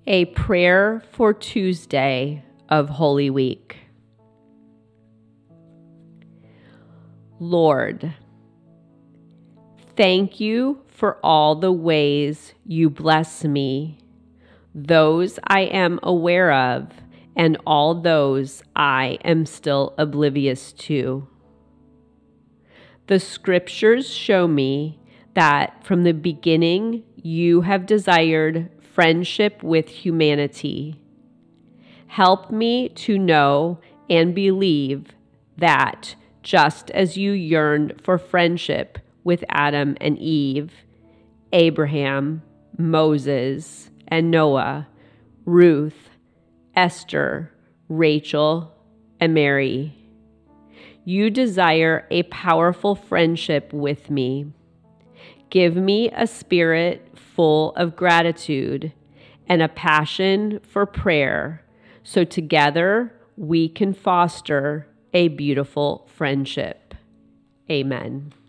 A prayer for Tuesday of Holy Week. Lord, thank you for all the ways you bless me, those I am aware of and all those I am still oblivious to. The scriptures show me that from the beginning you have desired friendship with humanity. Help me to know and believe that just as you yearned for friendship with Adam and Eve, Abraham, Moses, and Noah, Ruth, Esther, Rachel, and Mary, you desire a powerful friendship with me. Give me a spirit full of gratitude and a passion for prayer, so together we can foster a beautiful friendship. Amen.